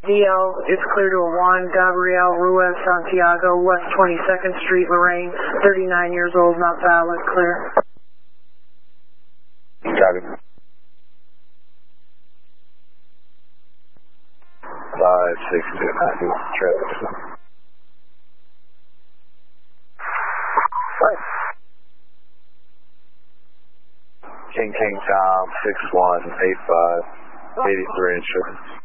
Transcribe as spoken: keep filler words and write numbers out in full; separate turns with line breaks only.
D L is clear to a Juan Gabriel Ruiz Santiago, West twenty-second Street, Lorraine, thirty-nine years old, not valid, clear.
Copy. five six two nine, traffic. Right. King King Tom, six one eight five, eighty-three insurance.